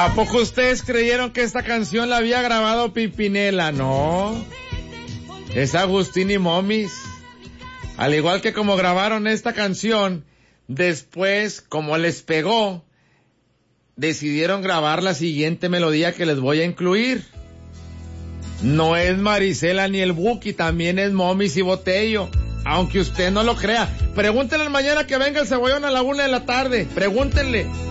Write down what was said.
¿A poco ustedes creyeron que esta canción la había grabado Pimpinela? No. Es Agustín y Momis. Al igual que como grabaron esta canción, después, como les pegó, decidieron grabar la siguiente melodía que les voy a incluir. No es Marisela ni el Buki, también es Momis y Botello. Aunque usted no lo crea. Pregúntenle mañana que venga el Cebollón a la 1:00 p.m. Pregúntenle.